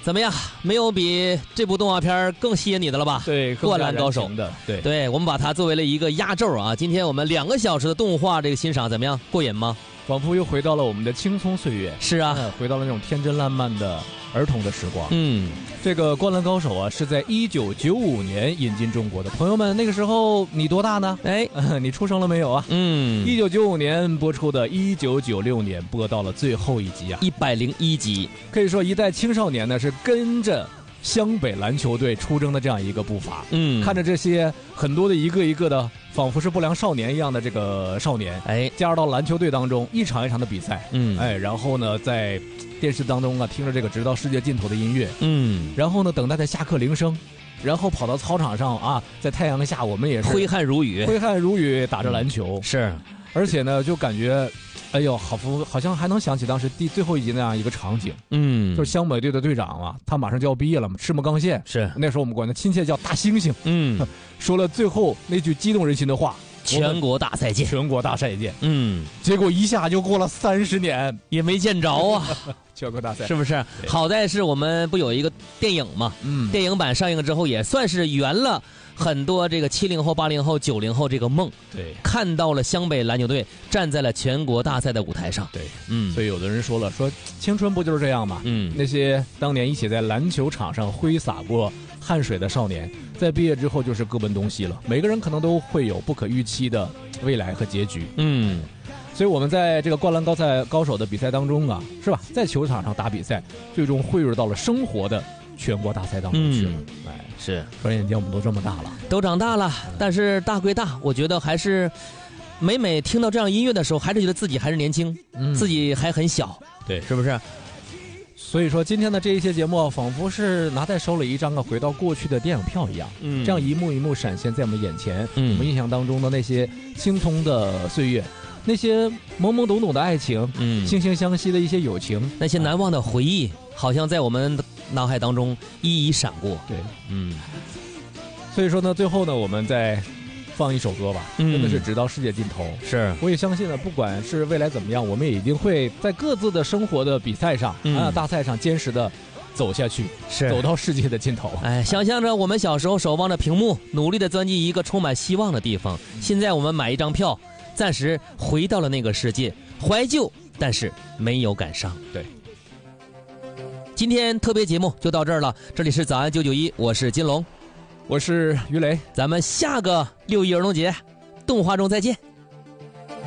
怎么样？没有比这部动画片更吸引你的了吧？ 对， 灌篮高手的， 对，我们把它作为了一个压轴啊。今天我们2个小时的动画这个欣赏怎么样？过瘾吗？ 仿佛又回到了我们的青葱岁月。 是啊， 回到了那种天真烂漫的儿童的时光。这个《灌篮高手》啊，是在1995年引进中国的。朋友们，那个时候你多大呢？你出生了没有啊？1995年播出的，1996年播到了最后一集啊 ，101集。 可以说一代青少年呢是跟着湘北篮球队出征的这样一个步伐。看着这些很多的一个一个的仿佛是不良少年一样的这个少年，加入到篮球队当中，一场一场的比赛，然后呢在电视当中啊听着这个直到世界尽头的音乐，然后呢等待着下课铃声，然后跑到操场上啊，在太阳下我们也是挥汗如雨打着篮球， 是， 而且呢就感觉哎呦，好像还能想起当时最后一集那样一个场景，就是湘北队的队长啊，他马上就要毕业了嘛，赤木刚宪是那时候我们管他亲切叫大猩猩，说了最后那句激动人心的话： 全国大赛见， 全国大赛见。结果一下就过了30年， 也没见着啊。 全国大赛是不是？好在是我们不有一个电影嘛？电影版上映之后，也算是圆了很多这个70后、80后、90后这个梦。 对， 看到了湘北篮球队站在了全国大赛的舞台上。 对，所以有的人说了，说青春不就是这样吗？那些当年一起在篮球场上挥洒过汗水的少年，在毕业之后就是各奔东西了。每个人可能都会有不可预期的未来和结局。所以我们在这个灌篮高手的比赛当中啊，是吧，在球场上打比赛，最终汇入到了生活的全国大赛当中去了。 是， 转眼间我们都这么大了， 都长大了，但是大归大，我觉得还是每听到这样音乐的时候，还是觉得自己还是年轻，自己还很小， 对， 是不是？ 所以说今天的这一些节目仿佛是拿在手里一张回到过去的电影票一样，这样一幕一幕闪现在我们眼前，我们印象当中的那些青葱的岁月，那些懵懵懂懂的爱情，惺惺相惜的一些友情， 那些难忘的回忆，好像在我们脑海当中一一闪过。 对，所以说呢，最后呢，我们再放一首歌吧，真的是直到世界尽头。 是， 我也相信呢，不管是未来怎么样，我们也一定会在各自的生活的比赛上大赛上坚实的走下去， 是走到世界的尽头。 想象着我们小时候守望着屏幕，努力的钻进一个充满希望的地方。现在我们买一张票，暂时回到了那个世界，怀旧，但是没有感伤。 对， 今天特别节目就到这儿了。这里是早安991，我是金龙， 我是于雷， 咱们下个6一儿童节动画中再见。